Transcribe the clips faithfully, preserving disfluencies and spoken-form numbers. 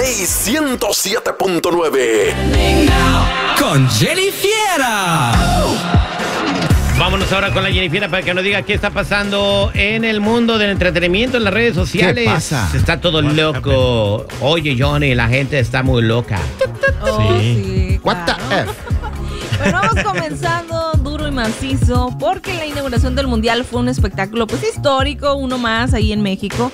Play ciento siete punto nueve. Con Jenny Fiera. Vámonos ahora con la Jennifer para que nos diga qué está pasando en el mundo del entretenimiento en las redes sociales. ¿Qué pasa? Está todo loco. Oye, Johnny, la gente está muy loca. Oh, sí, What the claro. F? Bueno, vamos comenzando duro y macizo porque la inauguración del Mundial fue un espectáculo pues histórico, uno más ahí en México,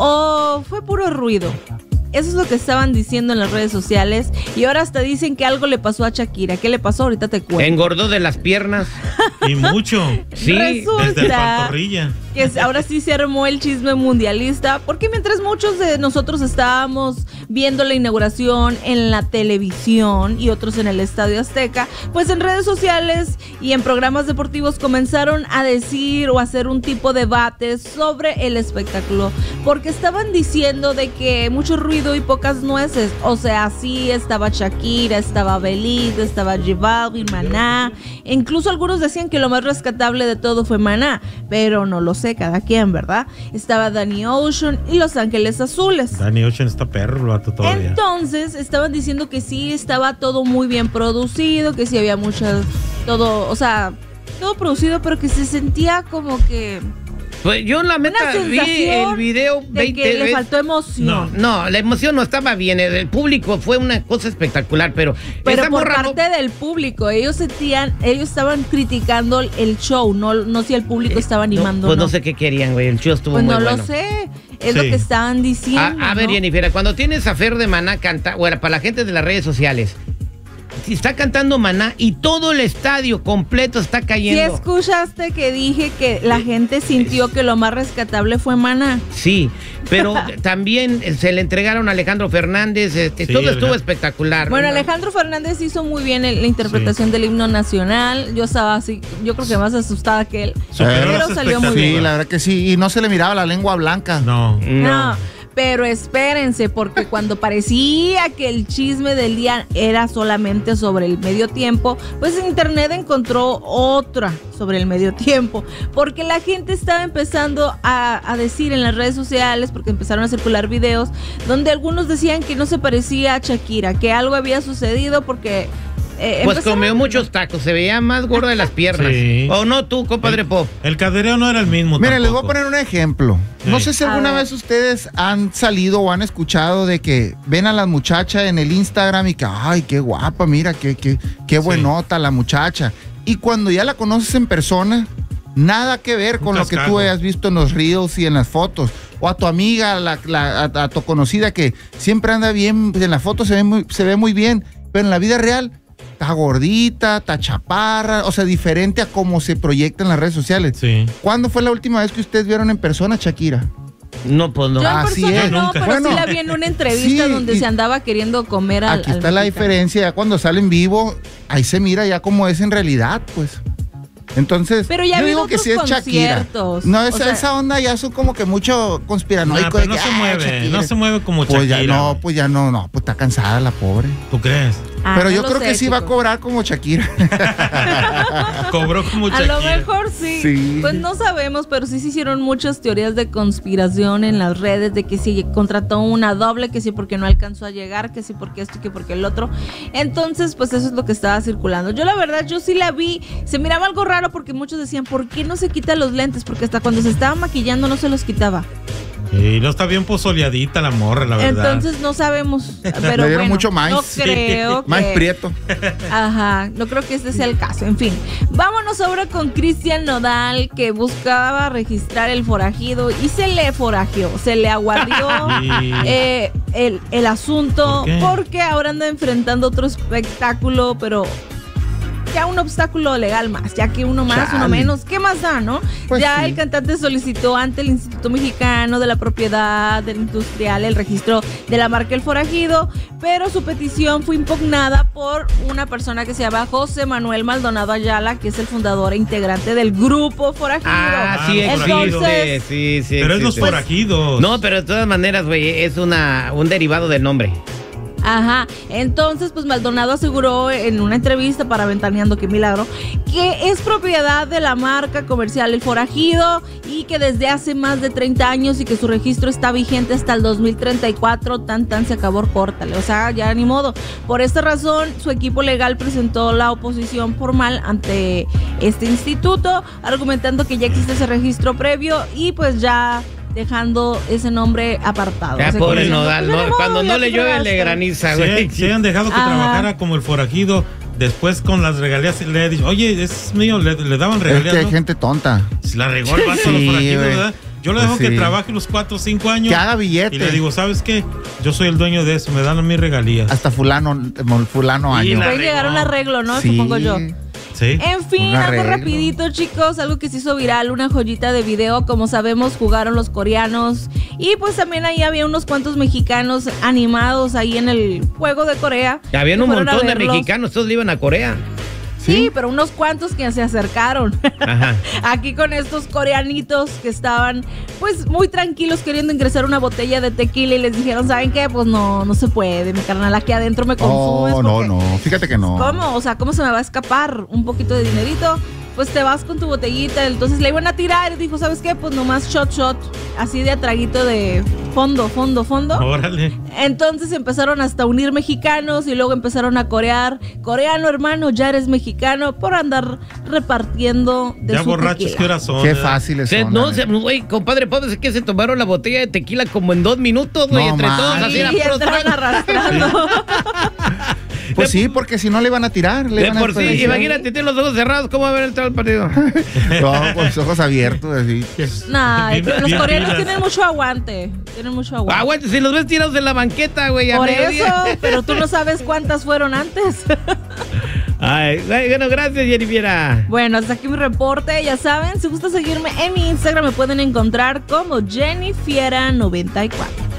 o fue puro ruido. Eso es lo que estaban diciendo en las redes sociales y ahora hasta dicen que algo le pasó a Shakira. ¿Qué le pasó? Ahorita te cuento. Engordó de las piernas. Y mucho. Sí. Resulta Desde la pantorrilla. que ahora sí se armó el chisme mundialista, porque mientras muchos de nosotros estábamos viendo la inauguración en la televisión y otros en el Estadio Azteca, pues en redes sociales y en programas deportivos comenzaron a decir o hacer un tipo de debate sobre el espectáculo, porque estaban diciendo de que mucho ruido y pocas nueces. O sea, sí estaba Shakira, estaba Belinda, estaba J Balvin, Maná, e incluso algunos decían que lo más rescatable de todo fue Maná, pero no lo sé, cada quien, ¿verdad? Estaba Danny Ocean y Los Ángeles Azules. Danny Ocean está perro, el vato todavía. Entonces estaban diciendo que sí estaba todo muy bien producido, que sí había mucha, todo, o sea, todo producido, pero que se sentía como que Pues yo la meta una vi sensación el video de veinte que le veces. faltó emoción. No, no, la emoción no estaba bien. El, el público fue una cosa espectacular, pero Pero esa por morra no- parte del público, ellos sentían, ellos estaban criticando el show, no, no si el público estaba animando. Pues no, no sé qué querían, güey. El show estuvo Pues muy no bueno. lo sé, es Sí. lo que estaban diciendo. A, a ver, ¿no? Jennifer, cuando tienes a Fer de Maná canta, bueno, para la gente de las redes sociales, si está cantando Maná y todo el estadio completo está Si cayendo. escuchaste que dije que la gente sintió que lo más rescatable fue Maná. Sí, pero también se le entregaron a Alejandro Fernández, este, Sí, todo estuvo Alejandro. espectacular. Bueno, Alejandro Fernández hizo muy bien el- la interpretación del himno nacional. Yo estaba así, yo creo que más asustada que él. Superó Pero las salió muy Sí, bien. la verdad que sí. Y no se le miraba la lengua blanca. No. No, pero espérense, porque cuando parecía que el chisme del día era solamente sobre el medio tiempo, pues en internet encontró otra sobre el medio tiempo, porque la gente estaba empezando a, a decir en las redes sociales, porque empezaron a circular videos, donde algunos decían que no se parecía a Shakira, que algo había sucedido porque... eh, Pues empezaron- comió muchos tacos, se veía más gordo de las piernas. Sí. ¿O no tú, compadre Pop? El cadereo no era el mismo. Miren, les voy a tampoco. poner un ejemplo. No Sí. sé si A alguna ver. vez ustedes han salido o han escuchado de que ven a la muchacha en el Instagram y que, ay, qué guapa, mira, qué, qué, qué buenota la muchacha. Y cuando ya la conoces en persona, nada que ver con Un lo que tú cascajo. hayas visto en los reels y en las fotos. O a tu amiga, la- la- a, a tu conocida que siempre anda bien, en la foto se ve muy, se ve muy bien, pero en la vida real está gordita, está chaparra, o sea, diferente a cómo se proyecta en las redes sociales. Sí. ¿Cuándo fue la última vez que ustedes vieron en persona a Shakira? No, pues no. Yo en Así persona es. no, Nunca. pero Bueno, sí la vi en una entrevista sí, donde y- se andaba queriendo comer al Aquí al está la mexicano. diferencia, ya cuando sale en vivo, ahí se mira ya cómo es en realidad, pues. Entonces, Pero ya yo ha digo habido que sí es otros Shakira. conciertos. No, O esa, sea- esa onda ya son como que mucho conspiranoico. Nah, pero de no que, se "Ah, mueve, Shakira". no se mueve como Pues ya Shakira, no, güey. pues ya no, no, pues está cansada la pobre. ¿Tú crees? Ah, Pero no yo lo creo sé, que sí va a chicos. cobrar como Shakira. Cobró como A Shakira. lo mejor sí. Sí. Pues no sabemos, pero sí se hicieron muchas teorías de conspiración en las redes, de que si contrató una doble, que sí porque no alcanzó a llegar, que sí porque esto, que porque el otro. Entonces, pues eso es lo que estaba circulando. Yo la verdad, yo sí la vi, se miraba algo raro porque muchos decían, ¿por qué no se quita los lentes? Porque hasta cuando se estaba maquillando no se los quitaba. Y no está bien pozoleadita la morra, la verdad. Entonces no sabemos, pero Le dieron bueno, mucho maíz. no Sí. creo que... Más prieto. Ajá, no creo que este sea el caso. En fin, vámonos ahora con Cristian Nodal, que buscaba registrar el forajido y se le forajió, se le aguardió Sí. eh, el, el asunto, ¿Por qué? porque ahora anda enfrentando otro espectáculo, pero ya un obstáculo legal más, ya que uno más, Chale. uno menos, ¿qué más da, no? Pues ya sí. el cantante solicitó ante el Instituto Mexicano de la Propiedad del Industrial el registro de la marca El Forajido, pero su petición fue impugnada por una persona que se llama José Manuel Maldonado Ayala, que es el fundador e integrante del Grupo Forajido. Ah, sí Ah, existe. Entonces, Sí, sí Pero es los existe. forajidos. No, pero de todas maneras, güey, es una, un derivado del nombre. Ajá, entonces pues Maldonado aseguró en una entrevista para Ventaneando, qué milagro, que es propiedad de la marca comercial El Forajido y que desde hace más de treinta años y que su registro está vigente hasta el dos mil treinta y cuatro, tan tan se acabó, córtale, o sea, ya ni modo. Por esta razón, su equipo legal presentó la oposición formal ante este instituto, argumentando que ya existe ese registro previo y pues ya dejando ese nombre apartado. Ya, o sea, pobre que, Nodal, pues, no, modo, cuando ya no le te llueve fregaste. le graniza, Si, güey. si han dejado que Ajá. trabajara como el forajido, después con las regalías le he dicho, oye, es mío, le, le daban Es regalías, que hay ¿no? gente tonta. Se la regó el vato a los Sí, forajidos, güey. ¿verdad? Yo le Pues dejo que sí. trabaje los cuatro o cinco años. Que haga billete. Y le digo, ¿sabes qué? Yo soy el dueño de eso, me dan mis regalías. Hasta fulano, fulano Y año. la- Puede llegar a un arreglo, ¿no? Sí. Supongo yo. ¿Sí? En fin, Un algo arreglo. rapidito, chicos, algo que se hizo viral, una joyita de video, como sabemos, jugaron los coreanos y pues también ahí había unos cuantos mexicanos animados ahí en el juego de Corea. Habían que un fueron a montón de verlos. mexicanos, todos le iban a Corea. Sí, pero unos cuantos que se acercaron. Ajá. Aquí con estos coreanitos que estaban pues muy tranquilos queriendo ingresar una botella de tequila y les dijeron, ¿saben qué? Pues no, no se puede, mi carnal, aquí adentro me consumes. Oh, no, porque- no. Fíjate que no. ¿Cómo? O sea, ¿cómo se me va a escapar un poquito de dinerito? Pues te vas con tu botellita. Entonces le iban a tirar y dijo, ¿sabes qué? Pues nomás shot, shot. Así de a traguito de fondo, fondo, fondo. Órale. Entonces empezaron hasta a unir mexicanos y luego empezaron a corear. Coreano, hermano, ya eres mexicano por andar repartiendo de Ya su borrachos, tequila. ¿qué horas son? Qué eh? fáciles Se- son. no, la se- neta. güey, compadre, pues es que se tomaron la botella de tequila como en dos minutos, güey, No entre todos. manches. Así Y era puro entraron trago. arrastrando. Pues sí, porque si no le iban a tirar. Le De iban a por sí, desperdiciar. imagínate, tiene los ojos cerrados, ¿cómo va a haber entrado el partido? No, con los ojos abiertos, así. Nah, Bien- los bien coreanos pilas. tienen mucho aguante. Tienen mucho aguante. Aguante, si los ves tirados en la banqueta, güey, a Por mediodía. eso, pero tú no sabes cuántas fueron antes. Ay, güey, bueno, gracias, Jennifer. Bueno, hasta aquí mi reporte. Ya saben, si gusta seguirme en mi Instagram, me pueden encontrar como Jennifiera noventa y cuatro.